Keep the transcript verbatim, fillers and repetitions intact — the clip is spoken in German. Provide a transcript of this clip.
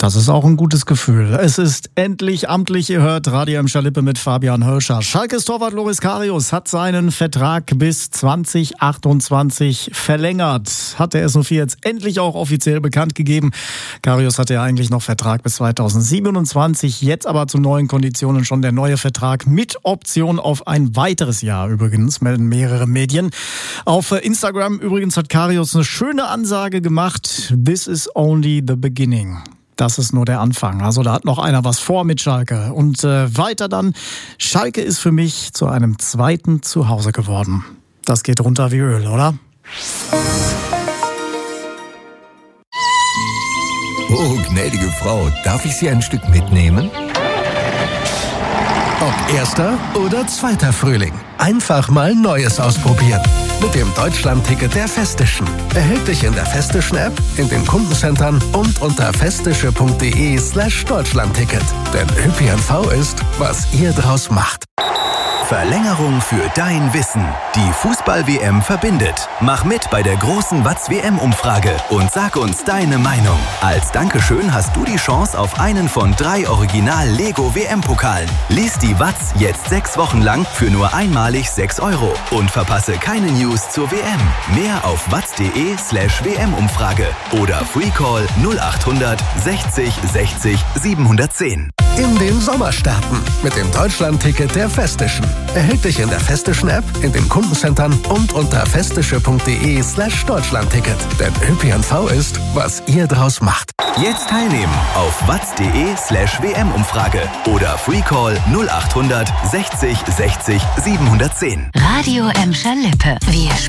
Das ist auch ein gutes Gefühl. Es ist endlich amtlich, ihr hört Radio im Schalippe mit Fabian Hirscher. Schalkes Torwart Loris Karius hat seinen Vertrag bis zwanzig achtundzwanzig verlängert. Hat der S O vier jetzt endlich auch offiziell bekannt gegeben. Karius hatte ja eigentlich noch Vertrag bis zweitausendsiebenundzwanzig, jetzt aber zu neuen Konditionen schon der neue Vertrag mit Option auf ein weiteres Jahr übrigens, melden mehrere Medien. Auf Instagram übrigens hat Karius eine schöne Ansage gemacht. This is only the beginning. Das ist nur der Anfang. Also da hat noch einer was vor mit Schalke. Und äh, weiter dann, Schalke ist für mich zu einem zweiten Zuhause geworden. Das geht runter wie Öl, oder? Oh, gnädige Frau, darf ich Sie ein Stück mitnehmen? Ob erster oder zweiter Frühling. Einfach mal Neues ausprobieren. Mit dem Deutschland-Ticket der Festischen. Erhältlich in der Festischen-App, in den Kundencentern und unter festische.de slash Deutschland-Ticket. Denn Ö P N V ist, was ihr draus macht. Verlängerung für dein Wissen. Die Fußball-W M verbindet. Mach mit bei der großen Watz-W M-Umfrage und sag uns deine Meinung. Als Dankeschön hast du die Chance auf einen von drei Original-Lego-W M-Pokalen. Lies die Watz jetzt sechs Wochen lang für nur einmalig sechs Euro und verpasse keine News zur W M. Mehr auf watz.de slash W M-Umfrage oder Freecall null achthundert sechzig sechzig siebenhundertzehn. In den Sommer starten mit dem Deutschland-Ticket der Festischen. Erhältlich in der Festischen-App, in den Kundencentern und unter festische.de slash Deutschland-Ticket. Denn Ö P N V ist, was ihr draus macht. Jetzt teilnehmen auf watz.de slash W M-Umfrage oder Freecall null achthundert sechzig sechzig siebenhundertzehn. Radio Emscher Lippe. Wir